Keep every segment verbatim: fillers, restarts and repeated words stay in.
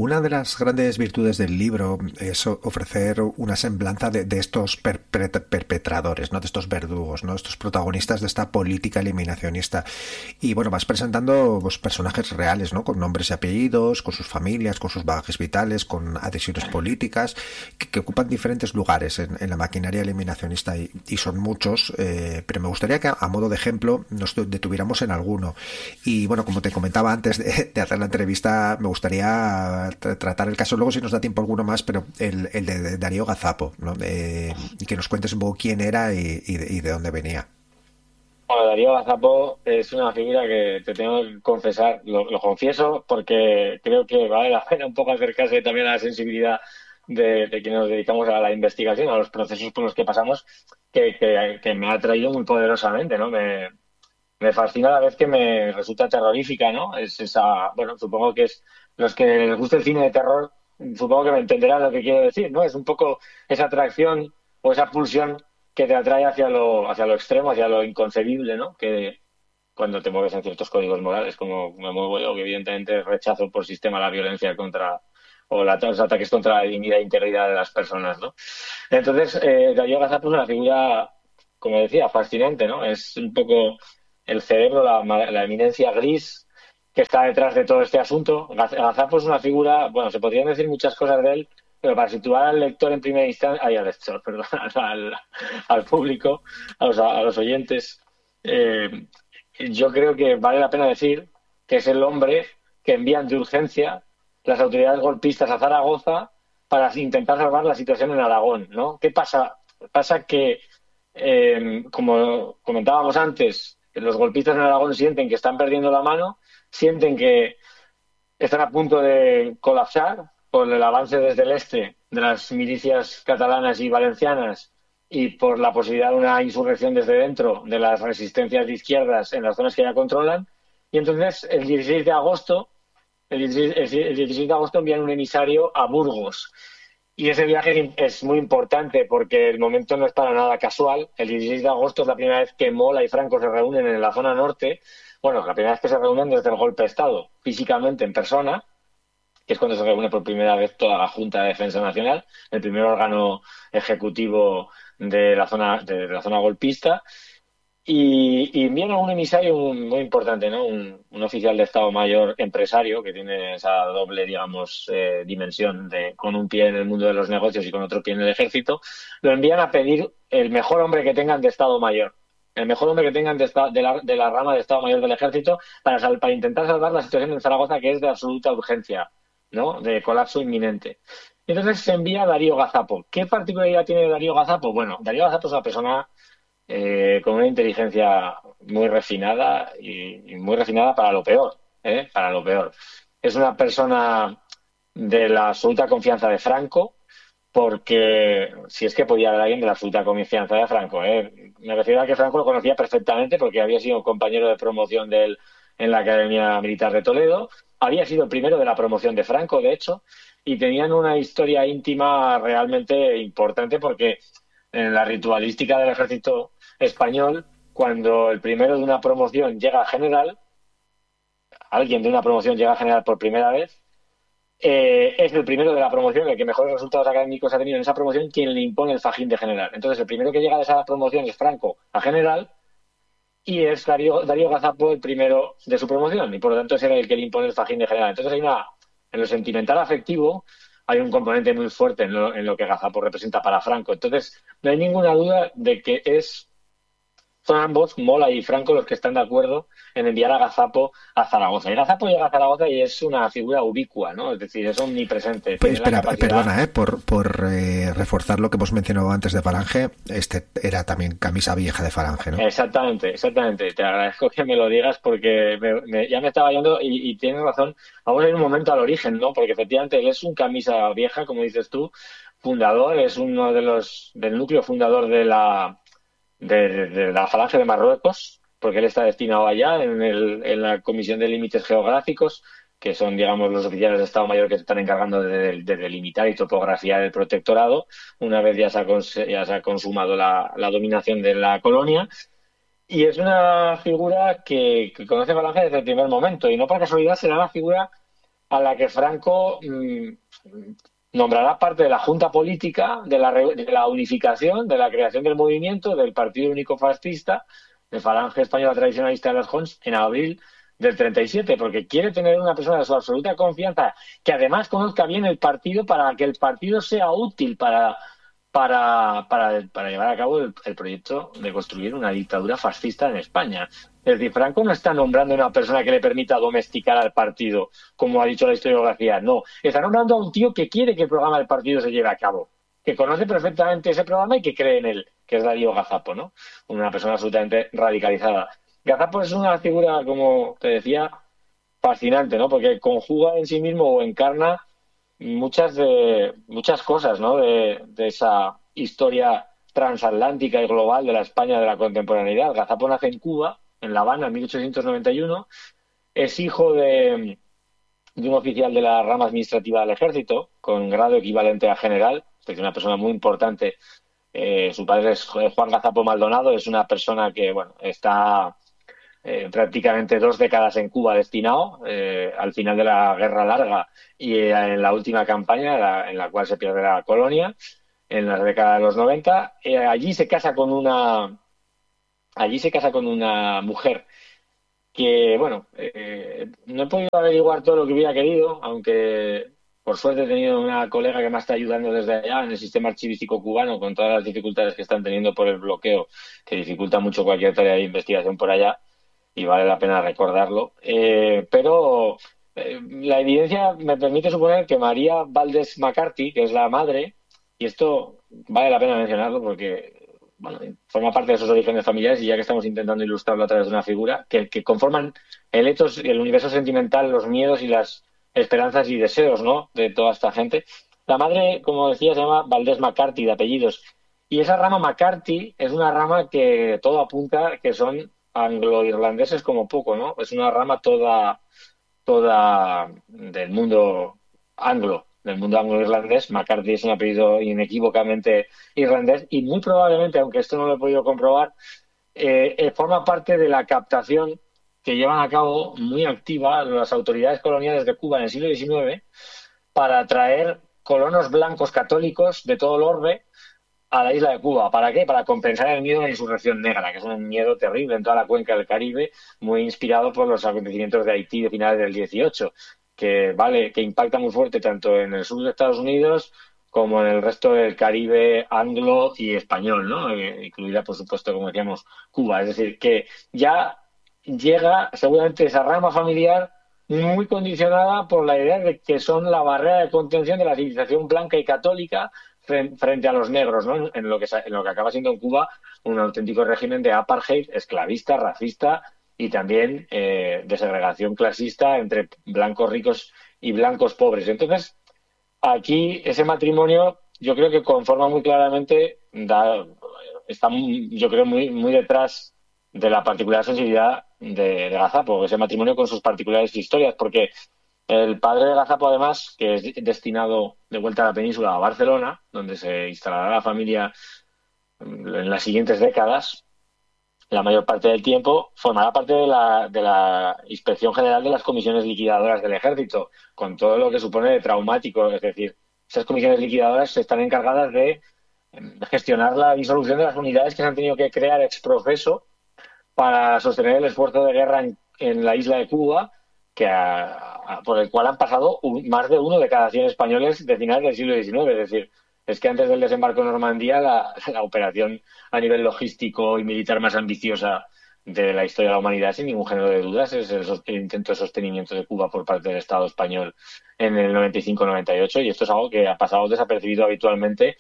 una de las grandes virtudes del libro es ofrecer una semblanza de, de estos per, per, perpetradores, ¿no? De estos verdugos, ¿no? Estos protagonistas de esta política eliminacionista. Y bueno, vas presentando pues, personajes reales, ¿no? Con nombres y apellidos, con sus familias, con sus bagajes vitales, con adhesiones políticas, que, que ocupan diferentes lugares en, en la maquinaria eliminacionista y, y son muchos, eh, pero me gustaría que a modo de ejemplo nos detuviéramos en alguno. Y bueno, como te comentaba antes de, de hacer la entrevista, me gustaría tra tratar el caso, luego si nos da tiempo alguno más, pero el, el de Darío Gazapo, ¿no? De, y que nos cuentes un poco quién era y, y, de, y de dónde venía. Bueno, Darío Gazapó es una figura que te tengo que confesar, lo, lo confieso, porque creo que vale la pena un poco acercarse también a la sensibilidad de, de quienes nos dedicamos a la investigación, a los procesos por los que pasamos, que, que, que me ha atraído muy poderosamente, ¿no? Me, me fascina a la vez que me resulta terrorífica, ¿no? Es esa, bueno, supongo que es los que les gusta el cine de terror, supongo que me entenderán lo que quiero decir, ¿no? Es un poco esa atracción o esa pulsión que te atrae hacia lo, hacia lo extremo, hacia lo inconcebible, ¿no? Que cuando te mueves en ciertos códigos morales, como me muevo yo, que evidentemente rechazo por sistema la violencia contra o la, los ataques contra la dignidad e integridad de las personas, ¿no? Entonces, eh, Darío Gazapo es una figura, como decía, fascinante, ¿no? Es un poco el cerebro, la, la eminencia gris que está detrás de todo este asunto. Gazapo es una figura, bueno, se podrían decir muchas cosas de él, pero para situar al lector en primera instancia, ay, al lector, perdón, al, al público, a los, a los oyentes, eh, yo creo que vale la pena decir que es el hombre que envían de urgencia las autoridades golpistas a Zaragoza para intentar salvar la situación en Aragón, ¿no? ¿Qué pasa? Pasa que, eh, como comentábamos antes, los golpistas en Aragón sienten que están perdiendo la mano, sienten que están a punto de colapsar por el avance desde el este de las milicias catalanas y valencianas y por la posibilidad de una insurrección desde dentro de las resistencias de izquierdas en las zonas que ya controlan. Y entonces, el dieciséis de agosto, el dieciséis, el dieciséis de agosto envían un emisario a Burgos. Y ese viaje es muy importante porque el momento no es para nada casual. El dieciséis de agosto es la primera vez que Mola y Franco se reúnen en la zona norte. Bueno, la primera vez que se reúnen desde el golpe de Estado, físicamente en persona, que es cuando se reúne por primera vez toda la Junta de Defensa Nacional, el primer órgano ejecutivo de la zona, de la zona golpista. Y, y viene un emisario muy importante, ¿no? Un, un oficial de Estado Mayor empresario que tiene esa doble, digamos, eh, dimensión de con un pie en el mundo de los negocios y con otro pie en el ejército. Lo envían a pedir el mejor hombre que tengan de Estado Mayor, el mejor hombre que tengan de, esta, de, la, de la rama de Estado Mayor del ejército para, sal, para intentar salvar la situación en Zaragoza, que es de absoluta urgencia, ¿no? De colapso inminente. Entonces se envía a Darío Gazapo. ¿Qué particularidad tiene Darío Gazapo? Bueno, Darío Gazapo es una persona Eh, con una inteligencia muy refinada y, y muy refinada para lo peor, ¿eh? Para lo peor. Es una persona de la absoluta confianza de Franco, porque si es que podía haber alguien de la absoluta confianza de Franco, ¿eh? Me refiero a que Franco lo conocía perfectamente porque había sido compañero de promoción de él en la Academia Militar de Toledo, había sido el primero de la promoción de Franco, de hecho, y tenían una historia íntima realmente importante porque en la ritualística del ejército español, cuando el primero de una promoción llega a general, alguien de una promoción llega a general por primera vez, eh, es el primero de la promoción, el que mejores resultados académicos ha tenido en esa promoción, quien le impone el fajín de general. Entonces, el primero que llega de esa promoción es Franco a general y es Darío, Darío Gazapo el primero de su promoción, y por lo tanto es el que le impone el fajín de general. Entonces, hay una, en lo sentimental afectivo, hay un componente muy fuerte en lo, en lo que Gazapo representa para Franco. Entonces, no hay ninguna duda de que es son ambos, Mola y Franco, los que están de acuerdo en enviar a Gazapo a Zaragoza. Y Gazapo llega a Zaragoza y es una figura ubicua, ¿no? Es decir, es omnipresente. Pues Tiene la espera, capacidad... perdona, ¿eh? por, por eh, reforzar lo que hemos mencionado antes de Falange, este era también camisa vieja de Falange, ¿no? Exactamente, exactamente. Te agradezco que me lo digas porque me, me, ya me estaba yendo y, y tienes razón. Vamos a ir un momento al origen, ¿no? Porque efectivamente él es un camisa vieja, como dices tú, fundador, es uno de los del núcleo fundador de la De, de la Falange de Marruecos, porque él está destinado allá en, el, en la Comisión de Límites Geográficos, que son, digamos, los oficiales de Estado Mayor que se están encargando de, de delimitar y topografiar el protectorado, una vez ya se ha, cons ya se ha consumado la, la dominación de la colonia. Y es una figura que, que conoce Falange desde el primer momento, y no por casualidad será la figura a la que Franco mmm, nombrará parte de la junta política, de la, de la unificación, de la creación del movimiento, del Partido Único Fascista, de Falange Española Tradicionalista de las Jons, en abril del treinta y siete, porque quiere tener una persona de su absoluta confianza que además conozca bien el partido para que el partido sea útil para, para, para, para llevar a cabo el, el proyecto de construir una dictadura fascista en España. Es decir, Franco no está nombrando a una persona que le permita domesticar al partido, como ha dicho la historiografía, no. Está nombrando a un tío que quiere que el programa del partido se lleve a cabo, que conoce perfectamente ese programa y que cree en él, que es Darío Gazapo, ¿no? Una persona absolutamente radicalizada. Gazapo es una figura, como te decía, fascinante, ¿no? Porque conjuga en sí mismo o encarna muchas de muchas cosas, ¿no? De, de esa historia transatlántica y global de la España de la contemporaneidad. Gazapo nace en Cuba, en La Habana, en mil ochocientos noventa y uno. Es hijo de, de un oficial de la rama administrativa del ejército, con grado equivalente a general, es decir, una persona muy importante. Eh, su padre es Juan Gazapo Maldonado, es una persona que, bueno, está eh, prácticamente dos décadas en Cuba destinado, eh, al final de la Guerra Larga y eh, en la última campaña, la, en la cual se pierde la colonia, en la década de los noventa. Eh, allí se casa con una allí se casa con una mujer que, bueno, eh, no he podido averiguar todo lo que hubiera querido, aunque por suerte he tenido una colega que me está ayudando desde allá en el sistema archivístico cubano con todas las dificultades que están teniendo por el bloqueo, que dificulta mucho cualquier tarea de investigación por allá, y vale la pena recordarlo. Eh, pero eh, la evidencia me permite suponer que María Valdés McCarthy, que es la madre, y esto vale la pena mencionarlo porque, bueno, forma parte de esos orígenes familiares, y ya que estamos intentando ilustrarlo a través de una figura, que, que conforman el etos, el universo sentimental, los miedos y las esperanzas y deseos, ¿no?, de toda esta gente. La madre, como decía, se llama Valdés McCarthy, de apellidos. Y esa rama McCarthy es una rama que todo apunta que son anglo-irlandeses como poco, ¿no? Es una rama toda, toda del mundo anglo, del mundo anglo-irlandés. McCarthy es un apellido inequívocamente irlandés y muy probablemente, aunque esto no lo he podido comprobar, eh, eh, forma parte de la captación que llevan a cabo muy activa las autoridades coloniales de Cuba en el siglo diecinueve para atraer colonos blancos católicos de todo el orbe a la isla de Cuba. ¿Para qué? Para compensar el miedo de la insurrección negra, que es un miedo terrible en toda la cuenca del Caribe, muy inspirado por los acontecimientos de Haití de finales del dieciocho, que vale, que impacta muy fuerte tanto en el sur de Estados Unidos como en el resto del Caribe anglo y español, ¿no? Eh, incluida, por supuesto, como decíamos, Cuba. Es decir, que ya llega seguramente esa rama familiar muy condicionada por la idea de que son la barrera de contención de la civilización blanca y católica frente a los negros, ¿no? En lo que, en lo que acaba siendo en Cuba un auténtico régimen de apartheid, esclavista, racista y también eh, de segregación clasista entre blancos ricos y blancos pobres. Entonces, aquí ese matrimonio yo creo que conforma muy claramente, da, está muy, yo creo muy, muy detrás de la particular sensibilidad de, de Gazapo, ese matrimonio con sus particulares historias, porque el padre de Gazapo, además, que es destinado de vuelta a la península, a Barcelona, donde se instalará la familia en las siguientes décadas, la mayor parte del tiempo, formará parte de la, de la Inspección General de las Comisiones Liquidadoras del Ejército, con todo lo que supone de traumático. Es decir, esas comisiones liquidadoras están encargadas de gestionar la disolución de las unidades que se han tenido que crear ex profeso para sostener el esfuerzo de guerra en, en la isla de Cuba, que a, a, por el cual han pasado un, más de uno de cada cien españoles de finales del siglo diecinueve. Es decir, es que antes del desembarco en Normandía la, la operación a nivel logístico y militar más ambiciosa de la historia de la humanidad, sin ningún género de dudas, es el, el intento de sostenimiento de Cuba por parte del Estado español en el noventa y cinco noventa y ocho, y esto es algo que ha pasado desapercibido habitualmente.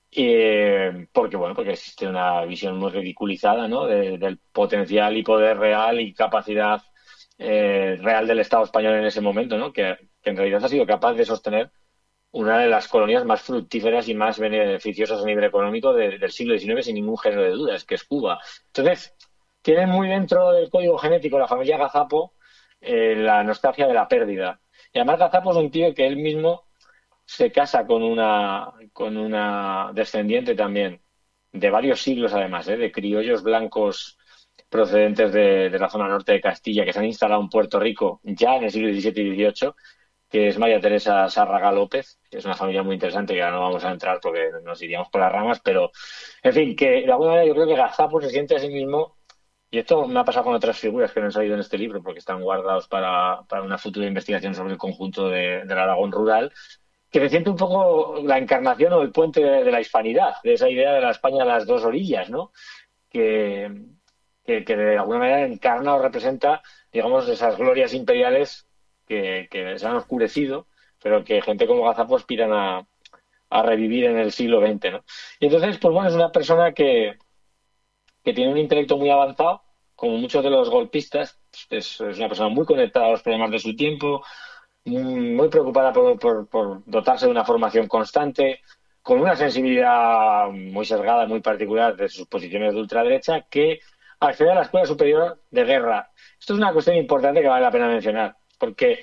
Eh, porque bueno, porque existe una visión muy ridiculizada, ¿no?, de, del potencial y poder real y capacidad eh, real del Estado español en ese momento, ¿no?, que, que en realidad ha sido capaz de sostener una de las colonias más fructíferas y más beneficiosas a nivel económico de, del siglo diecinueve, sin ningún género de dudas, que es Cuba. Entonces, tienen muy dentro del código genético la familia Gazapo eh, la nostalgia de la pérdida. Y además Gazapo es un tío que él mismo se casa con una con una descendiente también de varios siglos, además, ¿eh? de criollos blancos procedentes de, de la zona norte de Castilla, que se han instalado en Puerto Rico ya en el siglo diecisiete y dieciocho, que es María Teresa Sárraga López, que es una familia muy interesante, que ahora no vamos a entrar porque nos iríamos por las ramas, pero, en fin, que de alguna manera yo creo que Gazapo se siente a sí mismo, y esto me ha pasado con otras figuras que no han salido en este libro, porque están guardados para, para una futura investigación sobre el conjunto de, del Aragón rural, que se siente un poco la encarnación o el puente de, de la hispanidad, de esa idea de la España a las dos orillas, ¿no? Que, que, que de alguna manera encarna o representa, digamos, esas glorias imperiales que, que se han oscurecido, pero que gente como Gazapo aspiran a, a revivir en el siglo veinte, ¿no? Y entonces, pues bueno, es una persona que, que tiene un intelecto muy avanzado, como muchos de los golpistas, es, es una persona muy conectada a los problemas de su tiempo, muy preocupada por, por, por dotarse de una formación constante, con una sensibilidad muy sesgada, muy particular de sus posiciones de ultraderecha, que accede a la Escuela Superior de Guerra. Esto es una cuestión importante que vale la pena mencionar, porque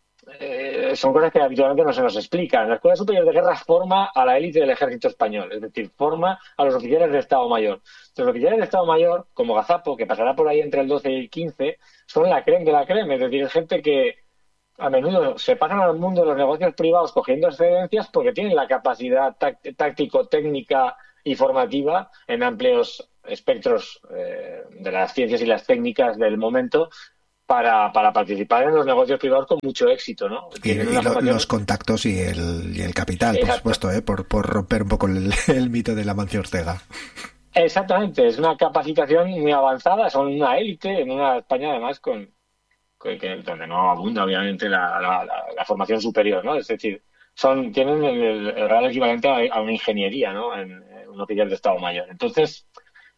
eh, son cosas que habitualmente no se nos explican. La Escuela Superior de Guerra forma a la élite del ejército español, es decir, forma a los oficiales de Estado Mayor. Los oficiales de Estado Mayor, como Gazapo, que pasará por ahí entre el doce y el quince, son la creme de la creme, es decir, es gente que a menudo se pasan al mundo de los negocios privados cogiendo excedencias porque tienen la capacidad táctico, técnica y formativa en amplios espectros eh, de las ciencias y las técnicas del momento para, para participar en los negocios privados con mucho éxito, ¿no? Y, y lo, formación... los contactos y el, y el capital, Exacto. por supuesto, ¿eh? por, por romper un poco el, el mito de la Mancio Ortega. Exactamente, es una capacitación muy avanzada, son una élite en una España además con Que, que, donde no abunda obviamente la, la, la, la formación superior, ¿no? Es decir, son tienen el, el real equivalente a, a una ingeniería, ¿no? En, en un oficial de Estado Mayor. Entonces,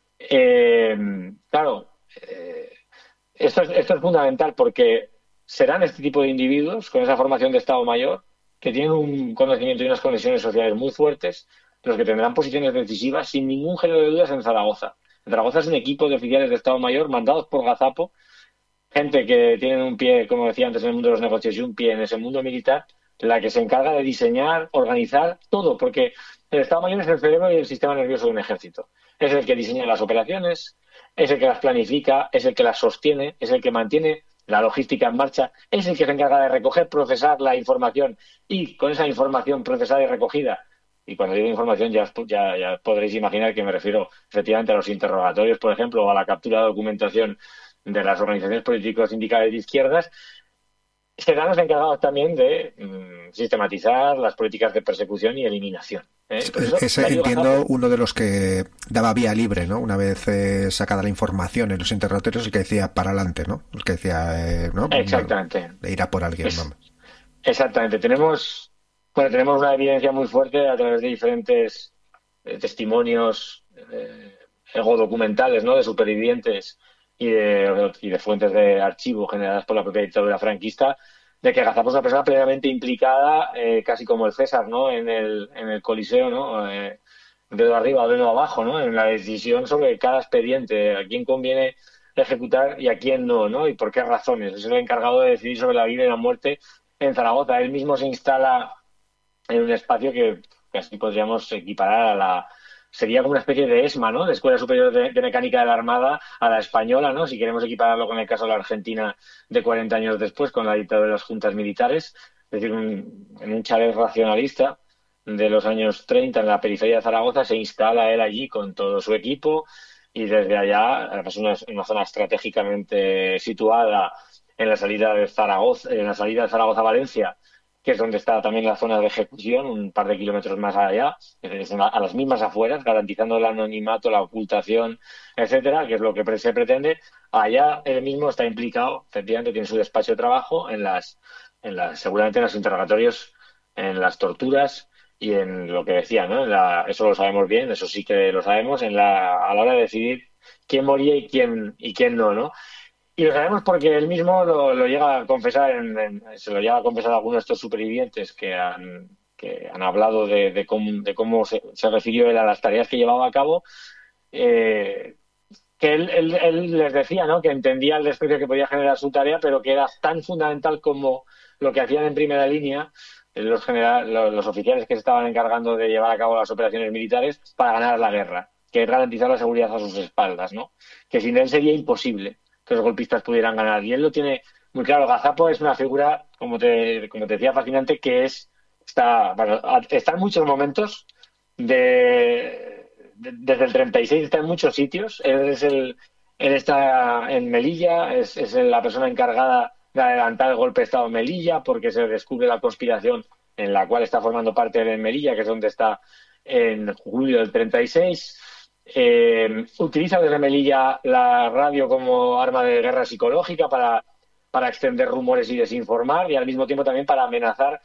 eh, claro, eh, esto, es, esto es fundamental porque serán este tipo de individuos con esa formación de Estado Mayor que tienen un conocimiento y unas conexiones sociales muy fuertes, los que tendrán posiciones decisivas sin ningún género de dudas en Zaragoza. En Zaragoza es un equipo de oficiales de Estado Mayor mandados por Gazapo, gente que tiene un pie, como decía antes, en el mundo de los negocios y un pie en ese mundo militar, la que se encarga de diseñar, organizar todo, porque el Estado Mayor es el cerebro y el sistema nervioso de un ejército. Es el que diseña las operaciones, es el que las planifica, es el que las sostiene, es el que mantiene la logística en marcha, es el que se encarga de recoger, procesar la información y con esa información procesada y recogida, y cuando digo información ya, ya, ya podréis imaginar que me refiero efectivamente a los interrogatorios, por ejemplo, o a la captura de documentación de las organizaciones políticos sindicales de izquierdas, serán los encargados también de mmm, sistematizar las políticas de persecución y eliminación. ¿eh? Eso, Ese, entiendo, Gazapo, uno de los que daba vía libre, ¿no? Una vez eh, sacada la información en los interrogatorios, el que decía para adelante, ¿no? El que decía, eh, ¿no? Exactamente. De ir a por alguien, es, vamos. Exactamente. Tenemos, bueno, tenemos una evidencia muy fuerte a través de diferentes eh, testimonios eh, egodocumentales, ¿no? De supervivientes y de, y de fuentes de archivo generadas por la propia dictadura franquista, de que Gazapo es una persona plenamente implicada, eh, casi como el César, ¿no? En el, en el Coliseo, ¿no? Eh, dedo arriba o dedo abajo, ¿no? En la decisión sobre cada expediente, a quién conviene ejecutar y a quién no, ¿no? Y por qué razones. Es el encargado de decidir sobre la vida y la muerte en Zaragoza. Él mismo se instala en un espacio que casi podríamos equiparar a la... Sería como una especie de ESMA, ¿no? De Escuela Superior de, de Mecánica de la Armada a la española, ¿no? Si queremos equipararlo con el caso de la Argentina de cuarenta años después, con la dictadura de las juntas militares. Es decir, un, en un chalet racionalista de los años treinta en la periferia de Zaragoza se instala él allí con todo su equipo y desde allá, además una, una zona estratégicamente situada en la salida de Zaragoza, en la salida de Zaragoza a Valencia, que es donde está también la zona de ejecución, un par de kilómetros más allá, a las mismas afueras, garantizando el anonimato, la ocultación, etcétera, que es lo que se pretende. Allá él mismo está implicado, efectivamente tiene su despacho de trabajo en las, en las, seguramente en los interrogatorios, en las torturas y en lo que decía, ¿no? En la, eso lo sabemos bien, eso sí que lo sabemos, en la, a la hora de decidir quién moría y quién, y quién no, ¿no? Y lo sabemos porque él mismo lo, lo llega a confesar, en, en, se lo llega a confesar a algunos de estos supervivientes que han, que han hablado de, de cómo, de cómo se, se refirió él a las tareas que llevaba a cabo, eh, que él, él, él les decía, ¿no? Que entendía el desprecio que podía generar su tarea, pero que era tan fundamental como lo que hacían en primera línea los, general, los, los oficiales que se estaban encargando de llevar a cabo las operaciones militares para ganar la guerra, que es garantizar la seguridad a sus espaldas, ¿no? Que sin él sería imposible que los golpistas pudieran ganar. Y él lo tiene muy claro. Gazapo es una figura, como te, como te decía, fascinante, que es, está, bueno, está en muchos momentos de, de- desde el treinta y seis está en muchos sitios. Él es el, él está en Melilla, es, es la persona encargada de adelantar el golpe de Estado en Melilla, porque se descubre la conspiración en la cual está formando parte de Melilla, que es donde está en julio del treinta y seis. Eh, utiliza desde Melilla la radio como arma de guerra psicológica para, para extender rumores y desinformar, y al mismo tiempo también para amenazar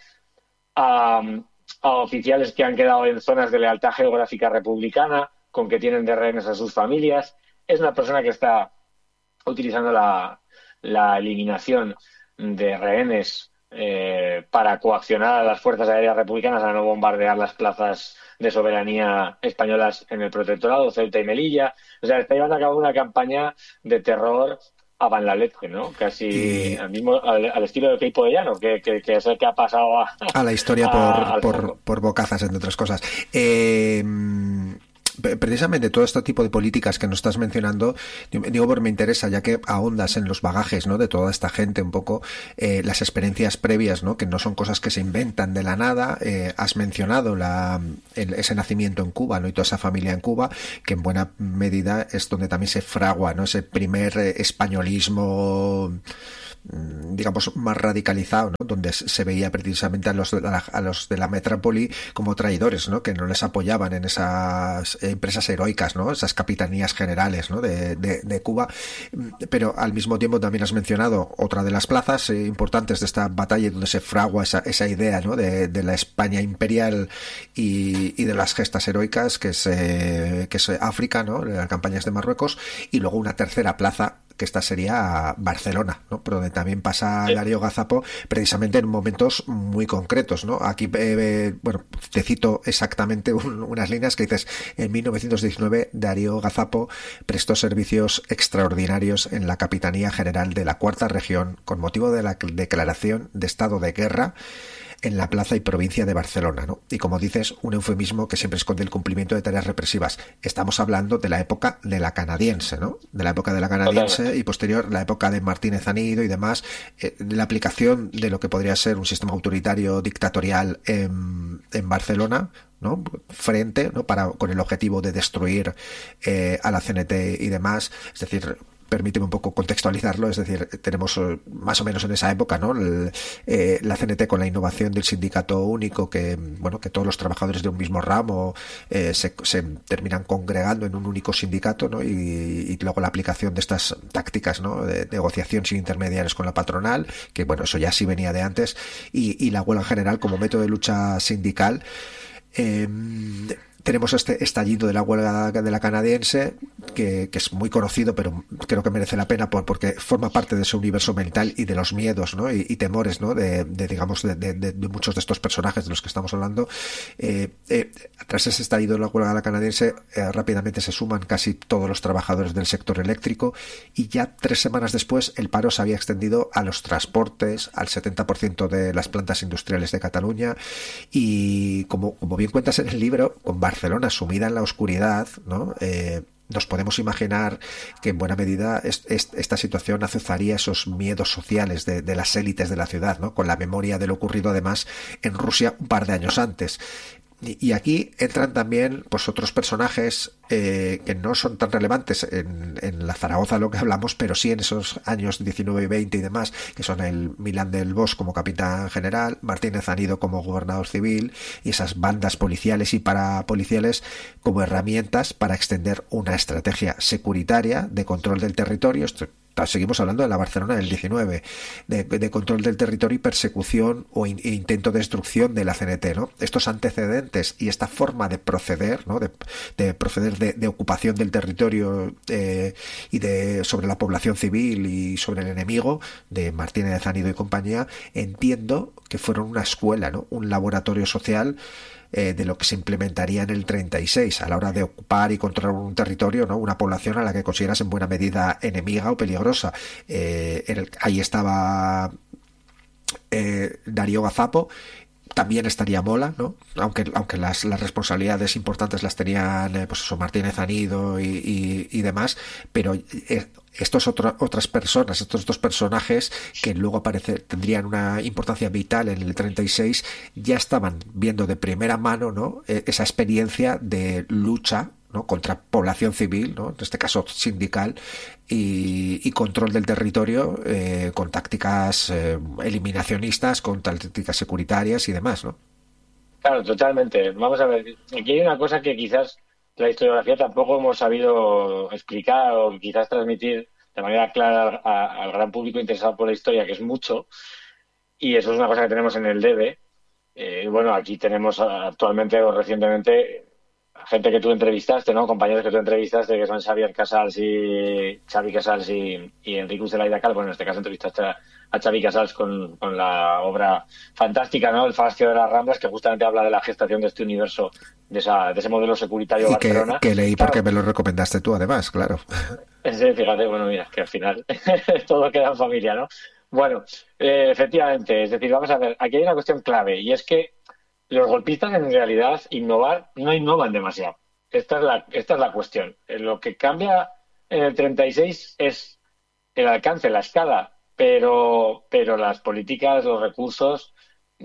a, a oficiales que han quedado en zonas de lealtad geográfica republicana, con que tienen de rehenes a sus familias. Es una persona que está utilizando la, la eliminación de rehenes eh, para coaccionar a las fuerzas aéreas republicanas a no bombardear las plazas de soberanía españolas en el protectorado, Ceuta y Melilla. O sea, está llevando a cabo una campaña de terror a Van la leche, ¿no? Casi Y al mismo al, al estilo de Keipo de Llano, que, que, que es el que ha pasado a, a la historia a, por, al por, fondo. por bocazas, entre otras cosas. Eh, precisamente todo este tipo de políticas que nos estás mencionando, digo, porque me interesa, ya que ahondas en los bagajes, ¿no?, de toda esta gente, un poco eh, las experiencias previas, ¿no?, que no son cosas que se inventan de la nada. Eh, has mencionado la, el, ese nacimiento en Cuba, ¿no?, y toda esa familia en Cuba, que en buena medida es donde también se fragua, ¿no?, ese primer eh, españolismo, digamos, más radicalizado, ¿no?, donde se veía precisamente a los de la, a los de la metrópoli como traidores, ¿no?, que no les apoyaban en esas empresas heroicas, ¿no?, esas capitanías generales, ¿no?, de, de, de Cuba. Pero al mismo tiempo también has mencionado otra de las plazas eh, importantes de esta batalla, donde se fragua esa, esa idea, ¿no?, de, de la España imperial y, y de las gestas heroicas, que es, eh, que es África, ¿no?, las campañas de Marruecos, y luego una tercera plaza, que esta sería Barcelona, ¿no?, pero donde también pasa Darío Gazapo, precisamente en momentos muy concretos, ¿no? Aquí, eh, bueno, te cito exactamente un, unas líneas que dices: en mil novecientos diecinueve Darío Gazapo prestó servicios extraordinarios en la Capitanía General de la Cuarta Región con motivo de la declaración de estado de guerra en la plaza y provincia de Barcelona, ¿no? Y como dices, un eufemismo que siempre esconde el cumplimiento de tareas represivas. Estamos hablando de la época de la canadiense, ¿no? De la época de la canadiense Totalmente. y posterior la época de Martínez Anido y demás, eh, de la aplicación de lo que podría ser un sistema autoritario dictatorial en, en Barcelona, ¿no?, frente, ¿no?, para con el objetivo de destruir eh, a la C N T y demás. Es decir, permíteme un poco contextualizarlo, es decir, tenemos más o menos en esa época, ¿no?, el, eh, la C N T con la innovación del sindicato único, que bueno, que todos los trabajadores de un mismo ramo eh, se, se terminan congregando en un único sindicato, ¿no?, y, y luego la aplicación de estas tácticas, ¿no?, de negociación sin intermediarios con la patronal, que bueno, eso ya sí venía de antes, y, y la huelga general como método de lucha sindical. Eh, tenemos este estallido de la huelga de la canadiense, que, que es muy conocido, pero creo que merece la pena por, porque forma parte de ese universo mental y de los miedos, ¿no?, y, y temores, ¿no?, de, de digamos de, de, de muchos de estos personajes de los que estamos hablando. Eh, eh, tras ese estallido de la huelga de la canadiense, eh, rápidamente se suman casi todos los trabajadores del sector eléctrico, y ya tres semanas después el paro se había extendido a los transportes, al setenta por ciento de las plantas industriales de Cataluña, y como, como bien cuentas en el libro, con Barcelona sumida en la oscuridad, ¿no?, eh, nos podemos imaginar que en buena medida es, es, esta situación azuzaría esos miedos sociales de, de las élites de la ciudad, ¿no?, con la memoria de lo ocurrido además en Rusia un par de años antes. Y aquí entran también pues otros personajes eh, que no son tan relevantes en, en la Zaragoza, lo que hablamos, pero sí en esos años diecinueve y veinte y demás, que son el Milán del Bosch como capitán general, Martínez Anido como gobernador civil, y esas bandas policiales y parapoliciales como herramientas para extender una estrategia securitaria de control del territorio. Esto, seguimos hablando de la Barcelona del diecinueve, de, de control del territorio y persecución o in, intento de destrucción de la C N T, ¿no? Estos antecedentes y esta forma de proceder, ¿no?, de, de proceder de, de ocupación del territorio eh, y de sobre la población civil y sobre el enemigo de Martínez Anido y compañía, entiendo que fueron una escuela, ¿no?, un laboratorio social Eh, de lo que se implementaría en el treinta y seis a la hora de ocupar y controlar un territorio, ¿no?, una población a la que consideras en buena medida enemiga o peligrosa. Eh, en el, ahí estaba eh, Darío Gazapo. También estaría Mola, ¿no?, aunque aunque las, las responsabilidades importantes las tenían eh, pues eso, Martínez Anido y, y, y demás, pero eh, estos otro, otras personas, estos dos personajes que luego aparece, tendrían una importancia vital en el treinta y seis, ya estaban viendo de primera mano, ¿no?, esa experiencia de lucha, ¿no?, contra población civil, ¿no?, en este caso sindical, y, y control del territorio, eh, con tácticas eh, eliminacionistas, con tácticas securitarias y demás, ¿no? Claro, totalmente. Vamos a ver, aquí hay una cosa que quizás la historiografía tampoco hemos sabido explicar o quizás transmitir de manera clara a- al gran público interesado por la historia, que es mucho, y eso es una cosa que tenemos en el debe. Eh, bueno, aquí tenemos ah, actualmente o recientemente gente que tú entrevistaste, ¿no? Compañeros que tú entrevistaste, que son Xavier Casals y Xavi Casals y, y Enrique Zelaya Cal. Bueno, en este caso entrevistaste a, a Xavi Casals con, con la obra fantástica, ¿no? El Fascio de las Ramblas, que justamente habla de la gestación de este universo, de, esa, de ese modelo securitario Y que, Barcelona. que leí porque Claro, me lo recomendaste tú, además, claro. sí, fíjate, bueno, mira, que al final todo queda en familia, ¿no? Bueno, eh, efectivamente, es decir, vamos a ver, aquí hay una cuestión clave y es que los golpistas en realidad innovar no innovan demasiado. Esta es la, esta es la cuestión. Eh, Lo que cambia en el treinta y seis es el alcance, la escala, pero, pero las políticas, los recursos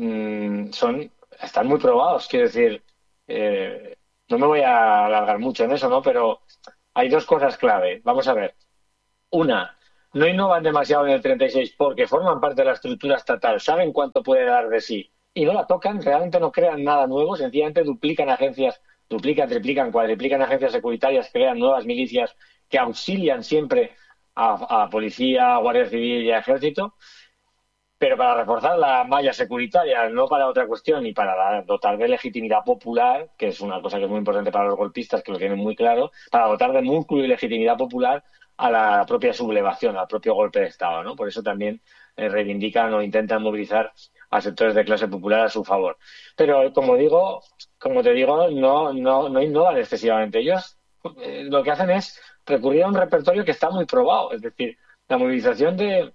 mmm, son, están muy probados. Quiero decir, eh, no me voy a alargar mucho en eso, ¿no? Pero hay dos cosas clave. Vamos a ver. Una, no innovan demasiado en el treinta y seis porque forman parte de la estructura estatal, saben cuánto puede dar de sí y no la tocan, realmente no crean nada nuevo, sencillamente duplican agencias, duplican, triplican, cuadriplican agencias securitarias, crean nuevas milicias que auxilian siempre a, a policía, a guardia civil y a ejército, pero para reforzar la malla securitaria, no para otra cuestión, y para dar- dotar de legitimidad popular, que es una cosa que es muy importante para los golpistas, que lo tienen muy claro, para dotar de músculo y legitimidad popular a la propia sublevación, al propio golpe de Estado, ¿no? Por eso también eh, reivindican o intentan movilizar a sectores de clase popular a su favor. Pero como digo, como te digo, no, no, no innovan excesivamente. Ellos eh, lo que hacen es recurrir a un repertorio que está muy probado, es decir, la movilización de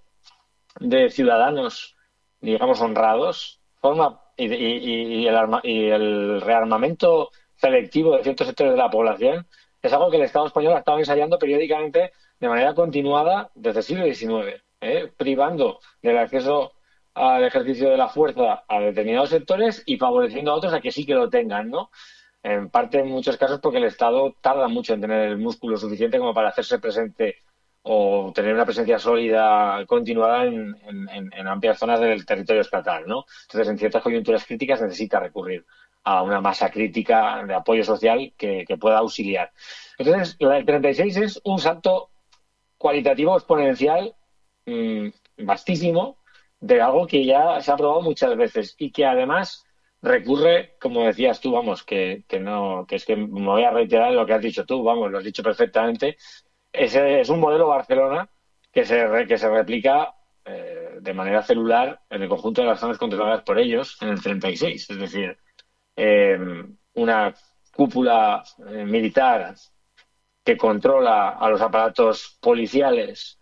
de ciudadanos, digamos, honrados, forma y, y- y el arma- y el rearmamento selectivo de ciertos sectores de la población es algo que el Estado español ha estado ensayando periódicamente de manera continuada desde el siglo diecinueve, ¿eh? Privando del acceso al ejercicio de la fuerza a determinados sectores y favoreciendo a otros a que sí que lo tengan, ¿no? En parte, en muchos casos, porque el Estado tarda mucho en tener el músculo suficiente como para hacerse presente o tener una presencia sólida continuada en, en- en amplias zonas del territorio estatal, ¿no? Entonces, en ciertas coyunturas críticas necesita recurrir a una masa crítica de apoyo social que, que pueda auxiliar. Entonces, la del treinta y seis es un salto cualitativo exponencial mmm, vastísimo de algo que ya se ha probado muchas veces y que además recurre, como decías tú, vamos, que, que no, que es que me voy a reiterar en lo que has dicho tú, vamos, lo has dicho perfectamente. Ese es un modelo Barcelona que se, re- que se replica eh, de manera celular en el conjunto de las zonas controladas por ellos en el treinta y seis. Es decir, eh, una cúpula eh, militar que controla a los aparatos policiales,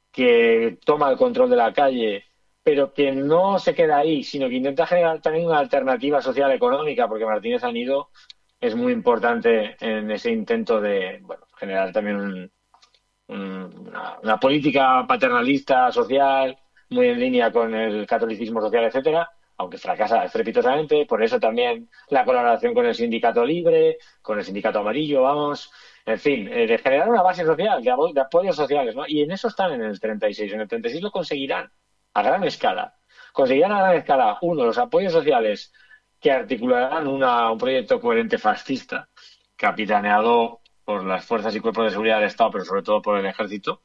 que toma el control de la calle, pero que no se queda ahí, sino que intenta generar también una alternativa social económica, porque Martínez Anido es muy importante en ese intento de bueno, generar también un, una, una política paternalista social muy en línea con el catolicismo social, etcétera, aunque fracasa estrepitosamente. Por eso también la colaboración con el sindicato libre, con el sindicato amarillo, vamos, en fin, eh, de generar una base social, de, abo- de apoyos sociales, ¿no? Y en eso están en el treinta y seis. En el treinta y seis lo conseguirán a gran escala. Conseguirán a gran escala, uno, los apoyos sociales que articularán una, un proyecto coherente fascista, capitaneado por las fuerzas y cuerpos de seguridad del Estado, pero sobre todo por el ejército,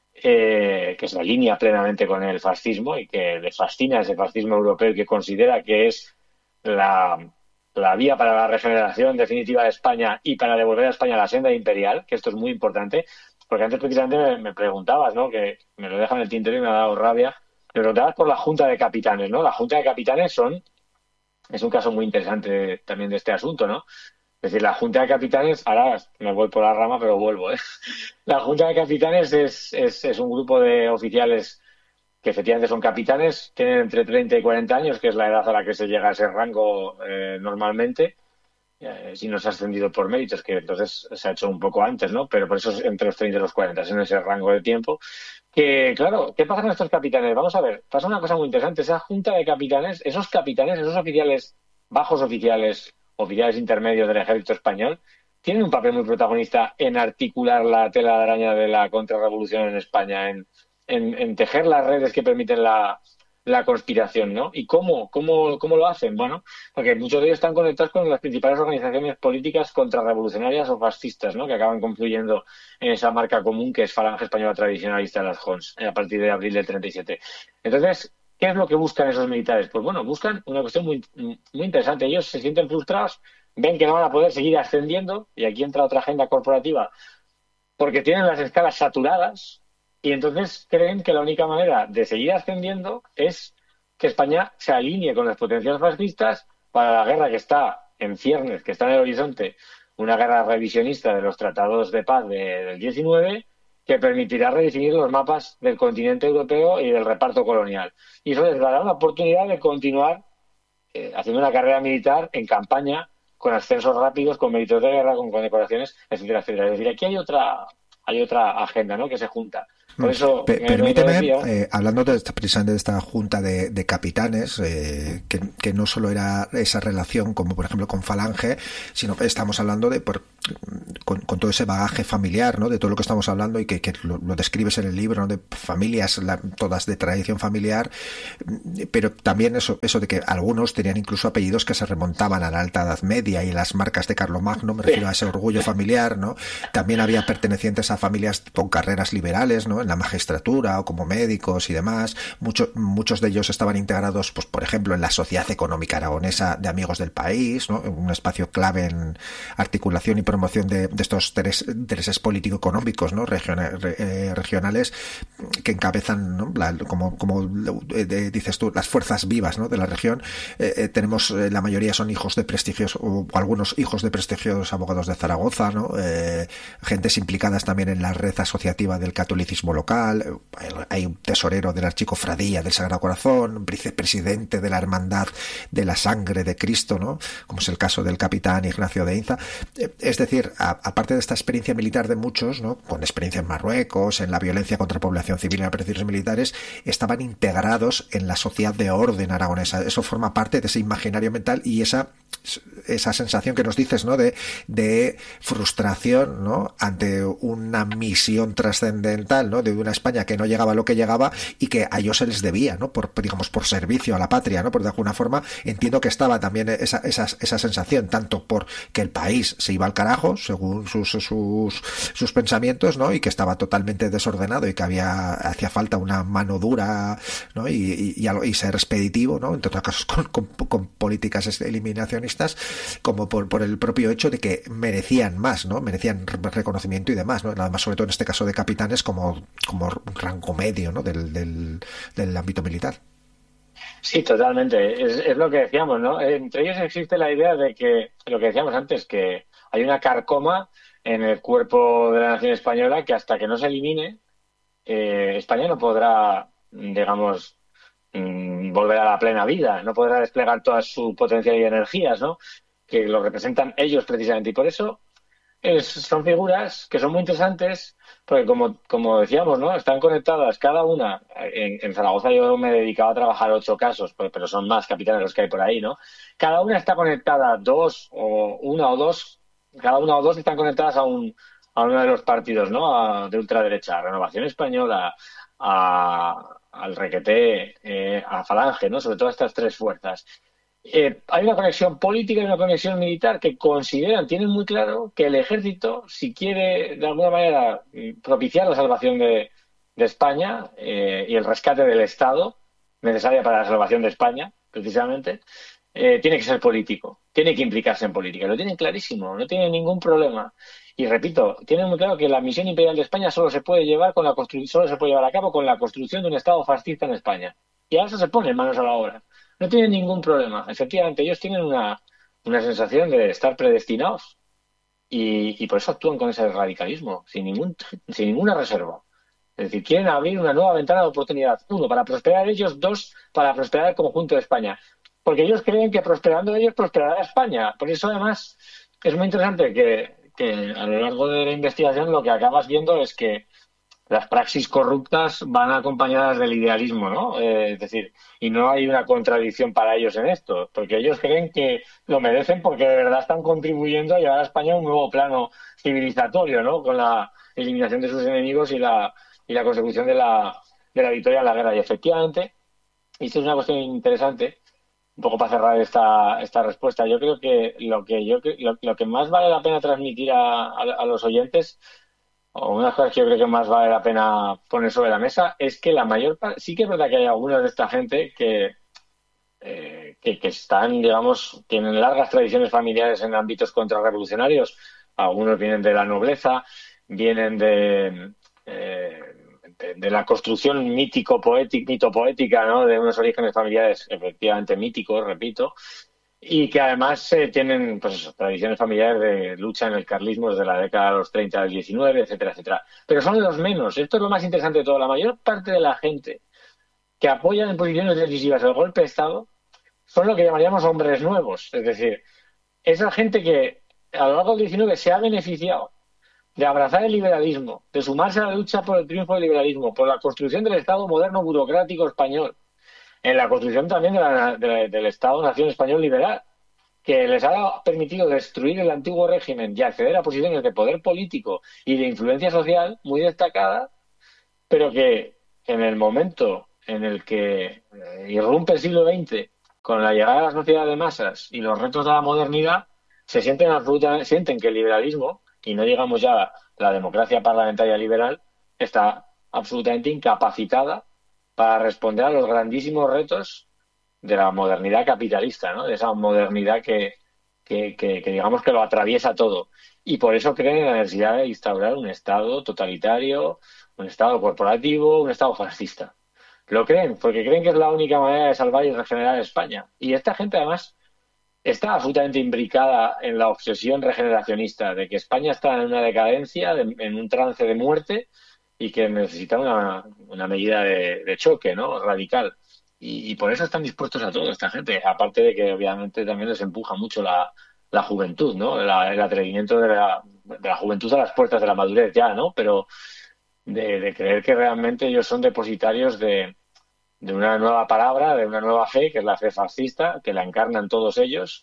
eh, que se alinea plenamente con el fascismo y que le fascina ese fascismo europeo y que considera que es la, la vía para la regeneración definitiva de España y para devolver a España la senda imperial, que esto es muy importante, porque antes precisamente me, me preguntabas, ¿no? Que me lo dejan en el tintero y me ha dado rabia, me preguntabas por la Junta de Capitanes, ¿no? La Junta de Capitanes son, es un caso muy interesante también de este asunto, ¿no? Es decir, la Junta de Capitanes, ahora me voy por la rama, pero vuelvo, ¿eh? La Junta de Capitanes es, es, es un grupo de oficiales que efectivamente son capitanes, tienen entre treinta y cuarenta años, que es la edad a la que se llega a ese rango eh, normalmente, eh, si no se ha ascendido por méritos, que entonces se ha hecho un poco antes, ¿no? Pero por eso es entre los treinta y los cuarenta, es en ese rango de tiempo. Que, claro, ¿qué pasa con estos capitanes? Vamos a ver, pasa una cosa muy interesante. Esa junta de capitanes, esos capitanes, esos oficiales, bajos oficiales, oficiales intermedios del ejército español, tienen un papel muy protagonista en articular la tela de araña de la contrarrevolución en España, en, en, en tejer las redes que permiten la, la conspiración, ¿no? ¿Y cómo, cómo, cómo lo hacen? Bueno, porque muchos de ellos están conectados con las principales organizaciones políticas contrarrevolucionarias o fascistas, ¿no? Que acaban confluyendo en esa marca común que es Falange Española Tradicionalista de las Jons, a partir de abril del treinta y siete. Entonces, ¿qué es lo que buscan esos militares? Pues bueno, buscan una cuestión muy, muy interesante. Ellos se sienten frustrados, ven que no van a poder seguir ascendiendo, y aquí entra otra agenda corporativa, porque tienen las escalas saturadas, y entonces creen que la única manera de seguir ascendiendo es que España se alinee con las potencias fascistas para la guerra que está en ciernes, que está en el horizonte, una guerra revisionista de los tratados de paz de, del diecinueve, que permitirá redefinir los mapas del continente europeo y del reparto colonial. Y eso les dará una oportunidad de continuar eh, haciendo una carrera militar en campaña, con ascensos rápidos, con méritos de guerra, con condecoraciones, etcétera, etcétera. Es decir, aquí hay otra, hay otra agenda, ¿no?, que se junta. Por eso, Pe- me, me permíteme, decía, eh, hablando de esta, precisamente de esta junta de, de capitanes, eh, que, que no solo era esa relación como por ejemplo con Falange, sino que estamos hablando de por, con, con todo ese bagaje familiar, ¿no? De todo lo que estamos hablando y que, que lo, lo describes en el libro, ¿no? De familias, la, todas de tradición familiar, pero también eso, eso de que algunos tenían incluso apellidos que se remontaban a la Alta Edad Media y las marcas de Carlomagno, me refiero a ese orgullo familiar, ¿no? También había pertenecientes a familias con carreras liberales, ¿no?, en la magistratura o como médicos y demás. Muchos, muchos de ellos estaban integrados, pues por ejemplo, en la Sociedad Económica Aragonesa de Amigos del País, ¿no?, un espacio clave en articulación y promoción de, de estos intereses político-económicos, ¿no?, regional, eh, regionales, que encabezan, ¿no?, la, como, como eh, dices tú, las fuerzas vivas, ¿no?, de la región. Eh, eh, tenemos, eh, la mayoría son hijos de prestigios, o, o algunos hijos de prestigiosos abogados de Zaragoza, ¿no?, eh, gentes implicadas también en la red asociativa del catolicismo local. Hay un tesorero de la Archicofradía del Sagrado Corazón, vicepresidente de la Hermandad de la Sangre de Cristo, ¿no?, como es el caso del capitán Ignacio de Inza. Es decir, a, aparte de esta experiencia militar de muchos, ¿no?, con experiencia en Marruecos, en la violencia contra población civil y en operaciones militares, estaban integrados en la sociedad de orden aragonesa. Eso forma parte de ese imaginario mental y esa esa sensación que nos dices, ¿no?, de, de frustración, ¿no?, ante una misión trascendental, ¿no?, de una España que no llegaba a lo que llegaba y que a ellos se les debía, ¿no?, por, digamos, por servicio a la patria, ¿no?, por de alguna forma. Entiendo que estaba también esa, esa, esa sensación, tanto por que el país se iba al carajo, según sus, sus, sus pensamientos, ¿no?, y que estaba totalmente desordenado y que había, hacía falta una mano dura, ¿no?, y, y, y, y ser expeditivo, ¿no?, entre otros casos con, con, con políticas eliminacionistas, como por, por el propio hecho de que merecían más, ¿no?, merecían reconocimiento y demás, ¿no?, nada más, sobre todo en este caso de capitanes, como, como rango medio, ¿no?, del, del, del ámbito militar. Sí, totalmente. Es, es lo que decíamos, ¿no? Entre ellos existe la idea de que, lo que decíamos antes, que hay una carcoma en el cuerpo de la nación española que hasta que no se elimine, eh, España no podrá, digamos, mmm, volver a la plena vida, no podrá desplegar toda su potencial y energías, ¿no?, que lo representan ellos precisamente. Y por eso es, son figuras que son muy interesantes, porque como, como decíamos, ¿no?, están conectadas cada una. En, en Zaragoza yo me he dedicado a trabajar ocho casos, pero, pero son más capitanes los que hay por ahí, ¿no? Cada una está conectada, dos o una o dos, cada una o dos están conectadas a un a uno de los partidos, ¿no?, a, de ultraderecha, a Renovación Española, a, al Requeté, eh, a Falange, ¿no?, sobre todo estas tres fuerzas. Eh, hay una conexión política y una conexión militar que consideran, tienen muy claro que el ejército, si quiere de alguna manera propiciar la salvación de, de España eh, y el rescate del Estado, necesaria para la salvación de España, precisamente, eh, tiene que ser político, tiene que implicarse en política. Lo tienen clarísimo, no tienen ningún problema. Y repito, tienen muy claro que la misión imperial de España solo se puede llevar con la constru- solo se puede llevar a cabo con la construcción de un Estado fascista en España. Y ahora se ponen manos a la obra. No tienen ningún problema. Efectivamente, ellos tienen una, una sensación de estar predestinados y, y por eso actúan con ese radicalismo, sin, ningún, sin ninguna reserva. Es decir, quieren abrir una nueva ventana de oportunidad. Uno, para prosperar ellos. Dos, para prosperar el conjunto de España. porque ellos creen que prosperando ellos prosperará España. Por eso, además, es muy interesante que, que a lo largo de la investigación lo que acabas viendo es que las praxis corruptas van acompañadas del idealismo, ¿no? Eh, es decir, y no hay una contradicción para ellos en esto, porque ellos creen que lo merecen porque de verdad están contribuyendo a llevar a España a un nuevo plano civilizatorio, ¿no? Con la eliminación de sus enemigos y la, y la consecución de la, de la victoria en la guerra. Y efectivamente, y esto es una cuestión interesante, un poco para cerrar esta, esta respuesta, yo creo que lo que yo lo, lo que más vale la pena transmitir a, a, a los oyentes, o una de las cosas que yo creo que más vale la pena poner sobre la mesa, es que la mayor parte, sí que es verdad que hay algunos de esta gente que, eh, que, que están, digamos, tienen largas tradiciones familiares en ámbitos contrarrevolucionarios. Algunos vienen de la nobleza, vienen de, eh, de, de la construcción mítico-poética, mito-poética, ¿no? De unos orígenes familiares efectivamente míticos, repito, y que además eh, tienen pues eso, tradiciones familiares de lucha en el carlismo desde la década de los treinta del diecinueve, etcétera, etcétera. Pero son los menos. Esto es lo más interesante de todo. La mayor parte de la gente que apoyan en posiciones decisivas el golpe de Estado son lo que llamaríamos hombres nuevos. Es decir, esa gente que a lo largo del diecinueve se ha beneficiado de abrazar el liberalismo, de sumarse a la lucha por el triunfo del liberalismo, por la construcción del Estado moderno burocrático español, en la construcción también de la, de, del Estado-Nación español liberal, que les ha permitido destruir el antiguo régimen y acceder a posiciones de poder político y de influencia social muy destacadas, pero que en el momento en el que eh, irrumpe el siglo veinte con la llegada de la sociedad de masas y los retos de la modernidad, se sienten absolutamente, sienten que el liberalismo, y no digamos ya la democracia parlamentaria liberal, está absolutamente incapacitada para responder a los grandísimos retos de la modernidad capitalista, ¿no? De esa modernidad que, que, que, que digamos que lo atraviesa todo. Y por eso creen en la necesidad de instaurar un Estado totalitario, un Estado corporativo, un Estado fascista. Lo creen, porque creen que es la única manera de salvar y regenerar España. Y esta gente, además, está absolutamente imbricada en la obsesión regeneracionista de que España está en una decadencia, de, en un trance de muerte, y que necesita una, una medida de, de choque, ¿no? Radical. Y, y por eso están dispuestos a todo esta gente, aparte de que obviamente también les empuja mucho la, la juventud, ¿no? La, el atrevimiento de la, de la juventud a las puertas de la madurez ya, ¿no? Pero de, de creer que realmente ellos son depositarios de, de una nueva palabra, de una nueva fe, que es la fe fascista, que la encarnan todos ellos.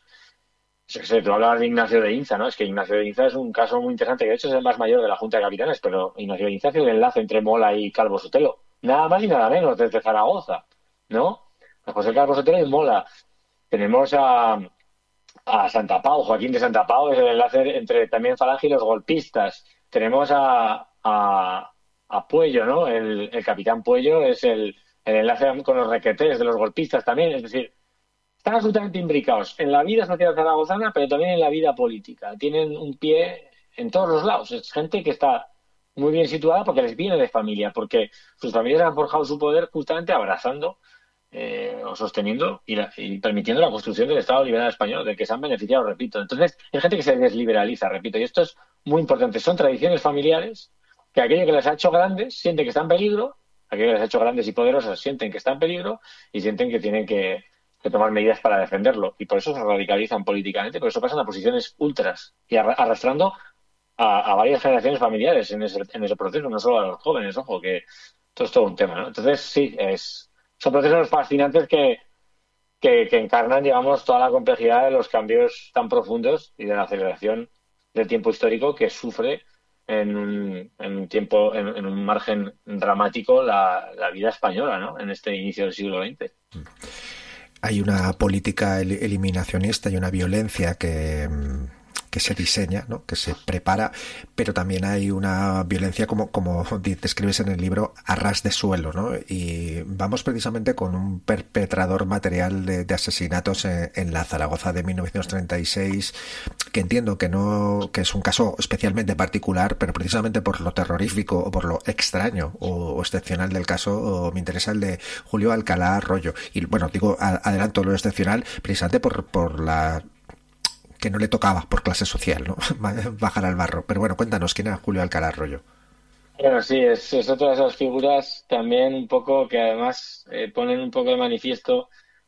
Yo qué sé, tú hablabas de Ignacio de Inza, ¿no? Es que Ignacio de Inza es un caso muy interesante, que de hecho es el más mayor de la Junta de Capitanes, pero Ignacio de Inza hace el enlace entre Mola y Calvo Sotelo. Nada más y nada menos, desde Zaragoza, ¿no? A José Calvo Sotelo y Mola. Tenemos a, a Santa Pau, Joaquín de Santa Pau es el enlace entre también Falange y los golpistas. Tenemos a, a, a Puello, ¿no? El, el capitán Puello es el, el enlace con los requetés de los golpistas también, es decir, están absolutamente imbricados en la vida social zaragozana, pero también en la vida política. Tienen un pie en todos los lados. Es gente que está muy bien situada porque les viene de familia, porque sus familias han forjado su poder justamente abrazando eh, o sosteniendo y, la, y permitiendo la construcción del Estado liberal español, del que se han beneficiado, repito. Entonces, hay gente que se desliberaliza, repito, y esto es muy importante. Son tradiciones familiares que aquello que les ha hecho grandes siente que está en peligro, aquello que les ha hecho grandes y poderosos sienten que está en peligro y sienten que tienen que que tomar medidas para defenderlo. Y por eso se radicalizan políticamente, por eso pasan a posiciones ultras y arrastrando a, a varias generaciones familiares en ese, en ese proceso, no solo a los jóvenes, ojo, que todo es todo un tema, ¿no? Entonces, sí, es, son procesos fascinantes que, que, que encarnan, digamos, toda la complejidad de los cambios tan profundos y de la aceleración del tiempo histórico que sufre en un, en un tiempo, en, en un margen dramático la, la vida española, ¿no? En este inicio del siglo veinte. Hay una política eliminacionista y una violencia que, que se diseña, ¿no? Que se prepara, pero también hay una violencia, como, como describes en el libro, a ras de suelo, ¿no? Y vamos precisamente con un perpetrador material de, de asesinatos en, en la Zaragoza de mil novecientos treinta y seis, que entiendo que no, que es un caso especialmente particular, pero precisamente por lo terrorífico o por lo extraño o, o excepcional del caso, o me interesa el de Julio Alcalá Arroyo. Y bueno, digo, a, adelanto lo excepcional precisamente por, por la que no le tocaba por clase social, ¿no? Bajar al barro. Pero bueno, cuéntanos, ¿quién era Julio Alcalá Arroyo? Bueno, sí, es, es otra de esas figuras también un poco que además eh, ponen un poco de manifiesto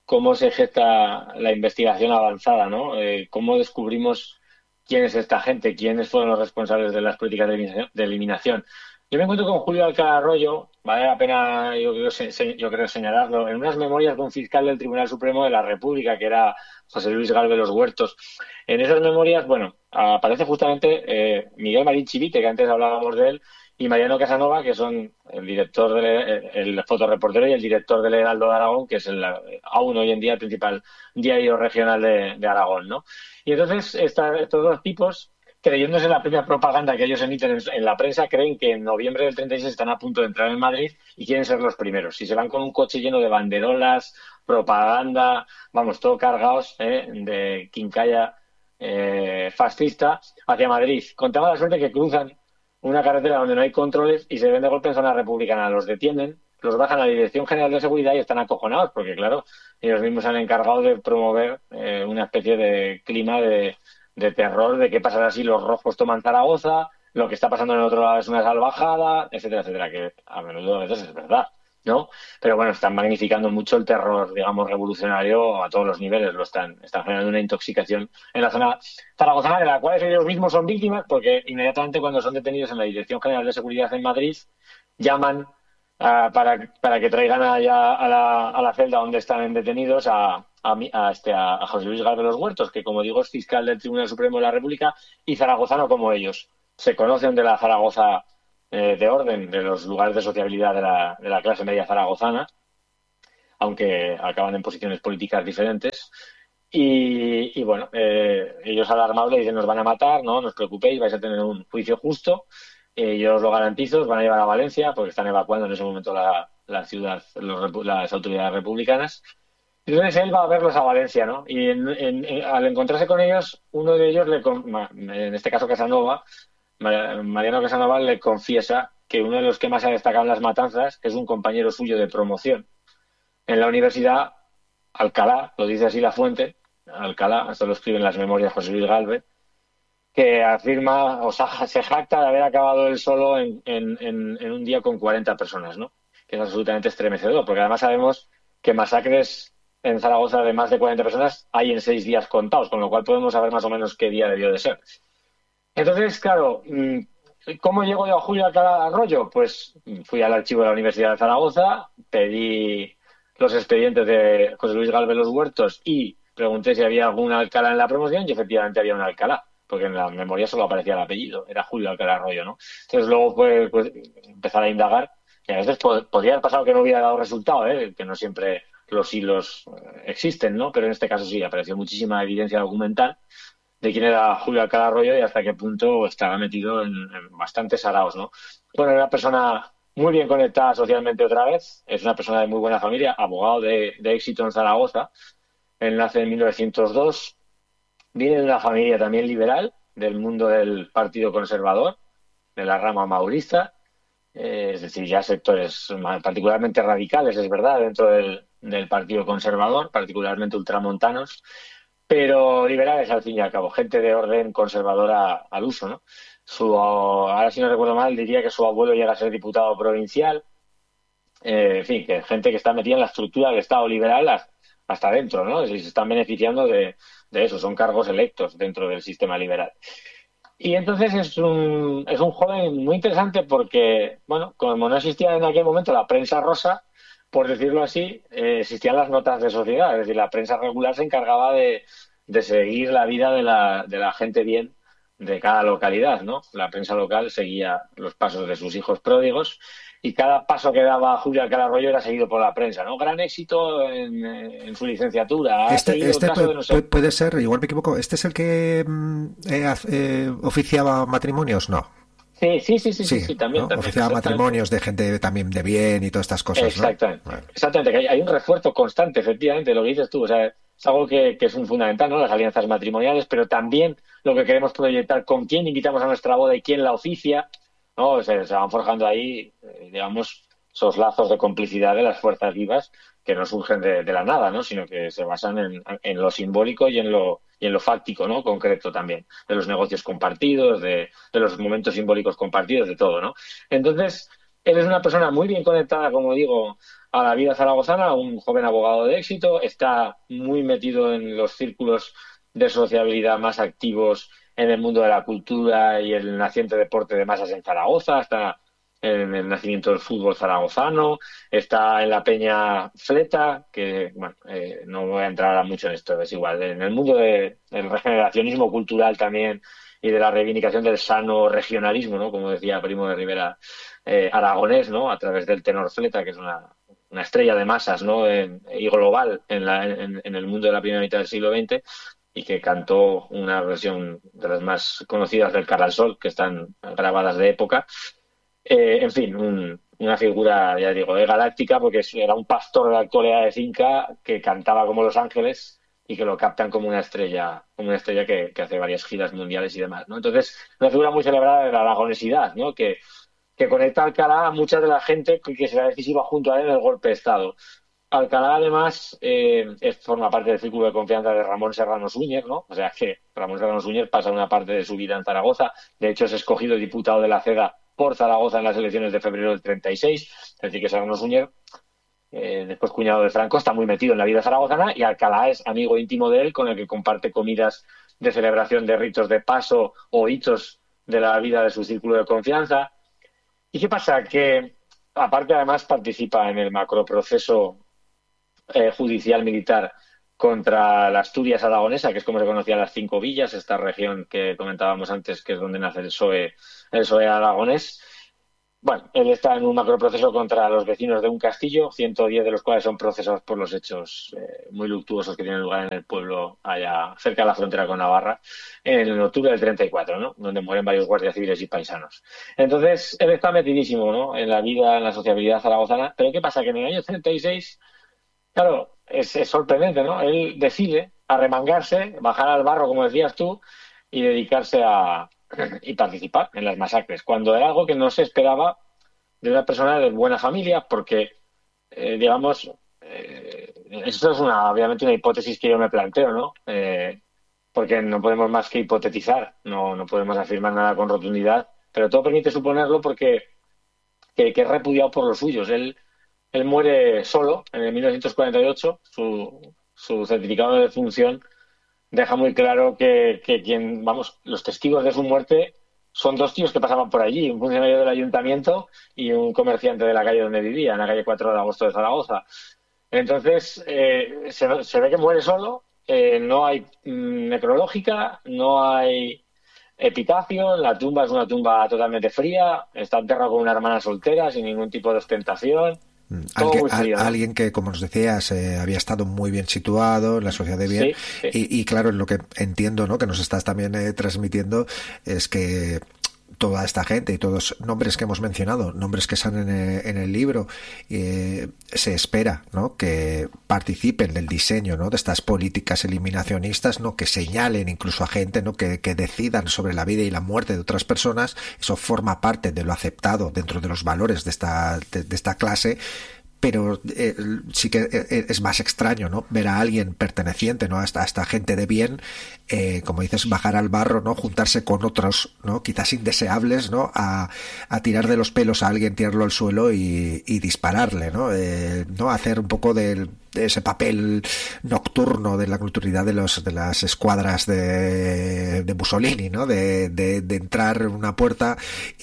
cómo se gesta la investigación avanzada, ¿no? Eh, cómo descubrimos quién es esta gente, quiénes fueron los responsables de las políticas de eliminación. De eliminación. Yo me encuentro con Julio Alcalá Arroyo, vale la pena yo creo, se, se, yo creo señalarlo, en unas memorias de un fiscal del Tribunal Supremo de la República, que era José Luis Galve Los Huertos. En esas memorias, bueno, aparece justamente eh, Miguel Marín Chivite, que antes hablábamos de él, y Mariano Casanova, que son el director, de, el fotoreportero y el director del Heraldo de Aragón, que es el, aún hoy en día el principal diario regional de, de Aragón, ¿no? Y entonces esta, estos dos tipos, creyéndose la propia propaganda que ellos emiten en, en la prensa, creen que en noviembre del treinta y seis están a punto de entrar en Madrid y quieren ser los primeros. Si se van con un coche lleno de banderolas, propaganda, vamos, todo cargados ¿eh? de quincalla eh, fascista hacia Madrid, con tal mala suerte que cruzan una carretera donde no hay controles y se ven de golpe en zona republicana. Los detienen, los bajan a la Dirección General de Seguridad y están acojonados porque, claro, ellos mismos se han encargado de promover eh, una especie de clima de de terror, de qué pasará si los rojos toman Zaragoza, lo que está pasando en el otro lado es una salvajada, etcétera, etcétera, que a menudo a veces es verdad, ¿no? Pero bueno, están magnificando mucho el terror, digamos, revolucionario a todos los niveles, lo están, están generando una intoxicación en la zona zaragozana, de la cual ellos mismos son víctimas, porque inmediatamente cuando son detenidos en la Dirección General de Seguridad en Madrid, llaman uh, para, para que traigan allá a la, a la celda donde están detenidos a A, a, este, a José Luis Galve Los Huertos, que como digo es fiscal del Tribunal Supremo de la República y zaragozano como ellos. Se conocen de la Zaragoza eh, de orden, de los lugares de sociabilidad de la, de la clase media zaragozana, aunque acaban en posiciones políticas diferentes. Y, y bueno, eh, ellos alarmados le dicen nos van a matar, no, no os preocupéis, vais a tener un juicio justo. Eh, yo os lo garantizo, os van a llevar a Valencia, porque están evacuando en ese momento la, la ciudad, los, las autoridades republicanas. Entonces él va a verlos a Valencia, ¿no? Y en, en, en, al encontrarse con ellos, uno de ellos, le, en este caso Casanova, Mariano Casanova, le confiesa que uno de los que más ha destacado en las matanzas es un compañero suyo de promoción en la Universidad Alcalá, lo dice así la fuente, Alcalá, esto lo escribe en las memorias José Luis Galve, que afirma, o sea, se jacta de haber acabado él solo en, en, en, en un día con cuarenta personas, ¿no? Que es absolutamente estremecedor, porque además sabemos que masacres en Zaragoza de más de cuarenta personas hay en seis días contados, con lo cual podemos saber más o menos qué día debió de ser. Entonces, claro, ¿cómo llego yo a Julio Alcalá Arroyo? Pues fui al archivo de la Universidad de Zaragoza, pedí los expedientes de José Luis Galve Los Huertos y pregunté si había algún Alcalá en la promoción y efectivamente había un Alcalá, porque en la memoria solo aparecía el apellido, era Julio Alcalá Arroyo, ¿no? Entonces luego fue pues, empezar a indagar, y a veces pod- podría haber pasado que no hubiera dado resultado, ¿eh? Que no siempre los hilos existen, ¿no? Pero en este caso sí, apareció muchísima evidencia documental de quién era Julio Alcalá Arroyo y hasta qué punto estaba metido en, en bastantes saraos, ¿no? Bueno, era una persona muy bien conectada socialmente otra vez, es una persona de muy buena familia, abogado de, de éxito en Zaragoza, él nace en mil novecientos dos, viene de una familia también liberal, del mundo del Partido Conservador, de la rama maurista, eh, es decir, ya sectores particularmente radicales, es verdad, dentro del del Partido Conservador, particularmente ultramontanos, pero liberales al fin y al cabo, gente de orden conservadora al uso, ¿no? Su, ahora si no recuerdo mal, diría que su abuelo llega a ser diputado provincial, eh, en fin, que gente que está metida en la estructura del Estado liberal hasta dentro, ¿no? Y se están beneficiando de, de eso, son cargos electos dentro del sistema liberal. Y entonces es un, es un joven muy interesante porque, bueno, como no existía en aquel momento la prensa rosa, por decirlo así, eh, existían las notas de sociedad, es decir, la prensa regular se encargaba de, de seguir la vida de la, de la gente bien de cada localidad, ¿no? La prensa local seguía los pasos de sus hijos pródigos y cada paso que daba Julio Alcalá Arroyo era seguido por la prensa, ¿no? Gran éxito en, en su licenciatura. Este, este caso puede, de no sé... puede ser, igual me equivoco, ¿este es el que eh, eh, oficiaba matrimonios? No. Sí, sí, sí, sí, sí, sí, también. ¿no? también Oficiaba matrimonios de gente también de bien y todas estas cosas, exactamente, ¿no? Bueno. Exactamente, que hay, hay un refuerzo constante, efectivamente, lo que dices tú, o sea, es algo que, que es un fundamental, ¿no? Las alianzas matrimoniales, pero también lo que queremos proyectar, con quién invitamos a nuestra boda y quién la oficia, ¿no? O sea, se van forjando ahí, eh, digamos, esos lazos de complicidad de las fuerzas vivas que no surgen de, de la nada, ¿no? Sino que se basan en, en lo simbólico y en lo y en lo fáctico, ¿no? Concreto también, de los negocios compartidos, de, de los momentos simbólicos compartidos, de todo, ¿no? Entonces, él es una persona muy bien conectada, como digo, a la vida zaragozana, un joven abogado de éxito, está muy metido en los círculos de sociabilidad más activos en el mundo de la cultura y el naciente deporte de masas en Zaragoza, está en el nacimiento del fútbol zaragozano, está en la Peña Fleta, que, bueno, eh, no voy a entrar ahora mucho en esto, es igual, en el mundo de- del regeneracionismo cultural también y de la reivindicación del sano regionalismo, ¿no? Como decía Primo de Rivera, eh, aragonés, ¿no? A través del tenor Fleta, que es una, una estrella de masas, ¿no? En- y global en, la- en- en el mundo de la primera mitad del siglo veinte y que cantó una versión de las más conocidas del Cara al Sol, que están grabadas de época. Eh, en fin, un- una figura, ya digo, de galáctica, porque es- era un pastor de la actualidad de Cinca que cantaba como Los Ángeles y que lo captan como una estrella, como una estrella que, que hace varias giras mundiales y demás, ¿no? Entonces, una figura muy celebrada de la aragonesidad, ¿no? Que, que conecta a Alcalá a mucha de la gente que, que será decisiva junto a él en el golpe de Estado. Alcalá, además, eh, es- forma parte del círculo de confianza de Ramón Serrano Súñer, ¿no? O sea que Ramón Serrano Súñer pasa una parte de su vida en Zaragoza. De hecho, es escogido diputado de la CEDA por Zaragoza en las elecciones de febrero del treinta y seis. Es decir, que Serrano Súñer, eh, después cuñado de Franco, está muy metido en la vida zaragozana y Alcalá es amigo íntimo de él, con el que comparte comidas de celebración de ritos de paso o hitos de la vida de su círculo de confianza. ¿Y qué pasa? Que, aparte, además, participa en el macroproceso eh, judicial militar contra la Asturias aragonesa, que es como se conocía las cinco villas, esta región que comentábamos antes, que es donde nace el P S O E, el P S O E aragonés. Bueno, él está en un macroproceso contra los vecinos de un castillo, ciento diez de los cuales son procesados por los hechos eh, muy luctuosos que tienen lugar en el pueblo allá cerca de la frontera con Navarra, en octubre del treinta y cuatro, ¿no? Donde mueren varios guardias civiles y paisanos. Entonces, él está metidísimo, ¿no? En la vida, en la sociabilidad zaragozana. Pero ¿qué pasa? Que en el año treinta y seis, claro, es, es sorprendente, ¿no? Él decide arremangarse, bajar al barro, como decías tú, y dedicarse a y participar en las masacres, cuando era algo que no se esperaba de una persona de buena familia, porque, eh, digamos, eh, esto es una, obviamente una hipótesis que yo me planteo, ¿no? Eh, porque no podemos más que hipotetizar, no, no podemos afirmar nada con rotundidad, pero todo permite suponerlo porque que, que es repudiado por los suyos. Él, él muere solo en el mil novecientos cuarenta y ocho, su, su certificado de defunción deja muy claro que, que quien, vamos, los testigos de su muerte son dos tíos que pasaban por allí, un funcionario del ayuntamiento y un comerciante de la calle donde vivía, en la calle cuatro de agosto de Zaragoza. Entonces, eh, se, se ve que muere solo, eh, no hay mm, necrológica, no hay epitafio, la tumba es una tumba totalmente fría, está enterrado con una hermana soltera, sin ningún tipo de ostentación, todo Alguien, muy al, frío, ¿no? alguien que, como nos decías, eh, había estado muy bien situado en la sociedad de bien. Sí, sí. Y, y claro, lo que entiendo, ¿no?, que nos estás también eh, transmitiendo es que toda esta gente y todos nombres que hemos mencionado, nombres que salen en el, en el libro, eh, se espera, ¿no?, que participen del diseño, ¿no?, de estas políticas eliminacionistas, ¿no?, que señalen incluso a gente, ¿no?, que, que decidan sobre la vida y la muerte de otras personas. Eso forma parte de lo aceptado dentro de los valores de esta, de, de esta clase. Pero eh, sí que es más extraño, ¿no?, ver a alguien perteneciente, ¿no?, a esta, a esta gente de bien, eh, como dices, bajar al barro, ¿no?, juntarse con otros, ¿no?, quizás indeseables, ¿no?, a, a tirar de los pelos a alguien, tirarlo al suelo y, y dispararle, ¿no?, eh, ¿no?, hacer un poco del de ese papel nocturno de la culturalidad de los de las escuadras de, de Mussolini, ¿no?, de, de, de entrar en una puerta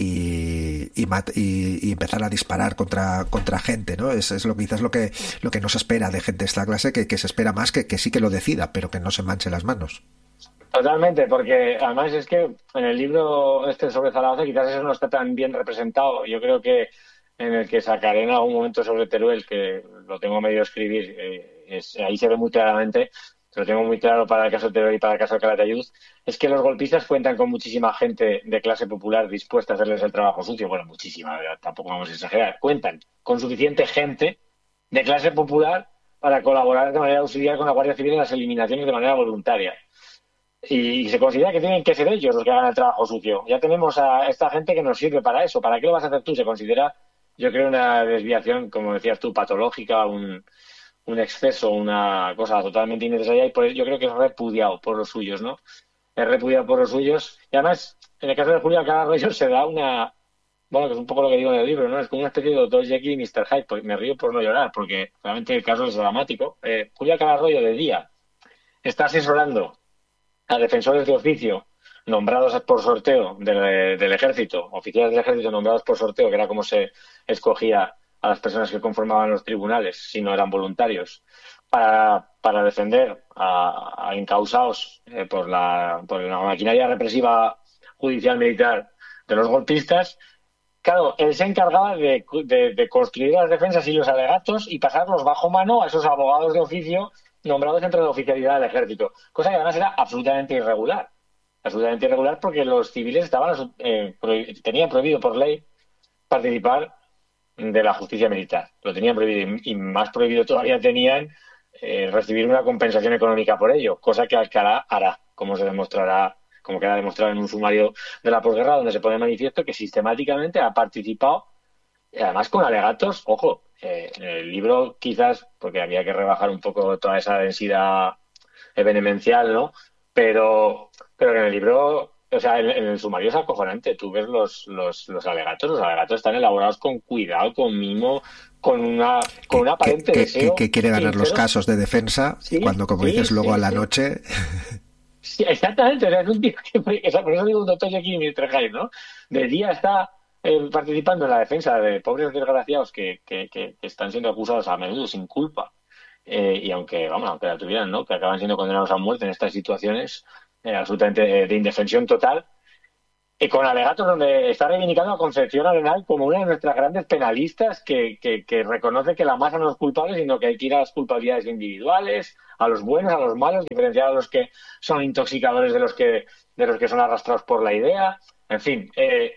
y, y, mat, y, y empezar a disparar contra, contra gente, ¿no? Es, es lo quizás lo que lo que no se espera de gente de esta clase, que, que se espera más que, que sí que lo decida, pero que no se manche las manos. Totalmente, porque además es que en el libro este sobre Zaragoza quizás eso no está tan bien representado. Yo creo que en el que sacaré en algún momento sobre Teruel, que lo tengo medio a escribir, eh, es, ahí se ve muy claramente, lo tengo muy claro para el caso de Teruel y para el caso de Calatayud, es que los golpistas cuentan con muchísima gente de clase popular dispuesta a hacerles el trabajo sucio. Bueno, muchísima, tampoco vamos a exagerar. Cuentan con suficiente gente de clase popular para colaborar de manera auxiliar con la Guardia Civil en las eliminaciones de manera voluntaria. Y se considera que tienen que ser ellos los que hagan el trabajo sucio. Ya tenemos a esta gente que nos sirve para eso. ¿Para qué lo vas a hacer tú? Se considera, yo creo, una desviación, como decías tú, patológica, un, un exceso, una cosa totalmente innecesaria, y por eso yo creo que es repudiado por los suyos, ¿no? Es repudiado por los suyos. Y además, en el caso de Julio Alcalá Arroyo se da una bueno, que es un poco lo que digo en el libro, ¿no? Es como una especie de doctor Jekyll y mister Hyde, pues me río por no llorar, porque realmente el caso es dramático. Eh, Julia Calarroyo de día está asesorando a defensores de oficio nombrados por sorteo del, del ejército, oficiales del ejército nombrados por sorteo, que era como se escogía a las personas que conformaban los tribunales, si no eran voluntarios, para, para defender a, a encausados eh, por, la, por la maquinaria represiva judicial militar de los golpistas. Claro, él se encargaba de, de, de construir las defensas y los alegatos y pasarlos bajo mano a esos abogados de oficio nombrados dentro de la oficialidad del ejército, cosa que además era absolutamente irregular. Absolutamente irregular porque los civiles estaban eh, prohib- tenían prohibido por ley participar de la justicia militar. Lo tenían prohibido y, y más prohibido todavía tenían eh, recibir una compensación económica por ello, cosa que Alcalá hará, como se demostrará, como queda demostrado en un sumario de la posguerra, donde se pone de manifiesto que sistemáticamente ha participado, además con alegatos, ojo, eh, en el libro quizás, porque había que rebajar un poco toda esa densidad vehemencial, ¿no? Pero, pero en el libro, o sea, en, en el sumario es acojonante. Tú ves los, los, los alegatos, los alegatos están elaborados con cuidado, con mimo, con una, con un que, aparente que, deseo. que, que quiere ganar sincero. los casos de defensa, Sí, cuando, como sí, dices, luego sí, a la sí. noche. Sí, exactamente, o sea, es un tío que, o sea, por eso digo un doctor Jekyll y mister Hyde, ¿no? De día está eh, participando en la defensa de pobres desgraciados que, que, que, que están siendo acusados a menudo sin culpa, eh, y aunque, vamos, aunque la tuvieran, ¿no? Que acaban siendo condenados a muerte en estas situaciones eh, absolutamente de, de indefensión total, y con alegatos donde está reivindicando a Concepción Arenal como una de nuestras grandes penalistas que, que, que reconoce que la masa no es culpable, sino que hay que ir a las culpabilidades individuales, a los buenos, a los malos, diferenciar a los que son intoxicadores de los que, de los que son arrastrados por la idea. En fin, eh,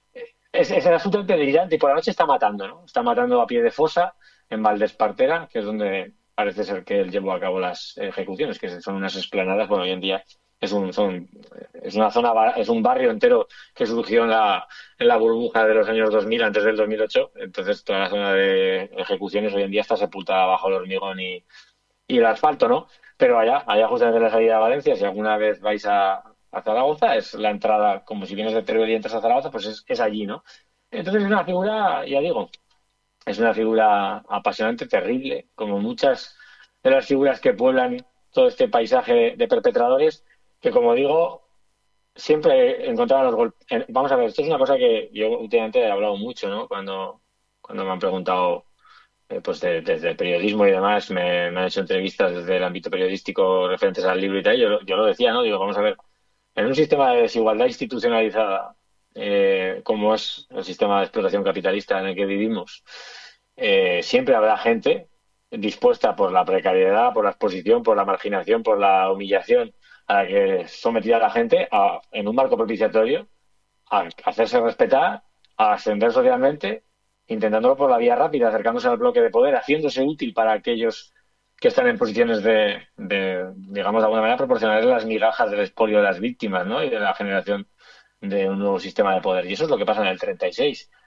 es, es absolutamente delirante y por la noche está matando, ¿no? Está matando a pie de fosa en Valdespartera, que es donde parece ser que él llevó a cabo las ejecuciones, que son unas esplanadas, bueno, hoy en día es un son, es una zona, es un barrio entero que surgió en la, en la burbuja de los años dos mil, antes del dos mil ocho. Entonces toda la zona de ejecuciones hoy en día está sepultada bajo el hormigón y, y el asfalto, ¿no? Pero allá, allá justamente en la salida de Valencia, si alguna vez vais a, a Zaragoza, es la entrada, como si vienes de Teruel y entras a Zaragoza, pues es, es allí, ¿no? Entonces es una figura, ya digo, es una figura apasionante, terrible, como muchas de las figuras que pueblan todo este paisaje de perpetradores, que como digo, siempre encontraban los golpes. Vamos a ver, esto es una cosa que yo últimamente he hablado mucho, ¿no? Cuando, cuando me han preguntado, eh, pues de- desde el periodismo y demás, me, me han hecho entrevistas desde el ámbito periodístico referentes al libro y tal, yo, lo- yo lo decía, ¿no? Digo, vamos a ver, en un sistema de desigualdad institucionalizada, eh, como es el sistema de explotación capitalista en el que vivimos, eh, siempre habrá gente dispuesta por la precariedad, por la exposición, por la marginación, por la humillación a la que es sometida la gente a, en un marco propiciatorio, a hacerse respetar, a ascender socialmente, intentándolo por la vía rápida, acercándose al bloque de poder, haciéndose útil para aquellos que están en posiciones de, de digamos, de alguna manera, proporcionarles las migajas del expolio de las víctimas, ¿no? Y de la generación de un nuevo sistema de poder. Y eso es lo que pasa en el treinta y seis.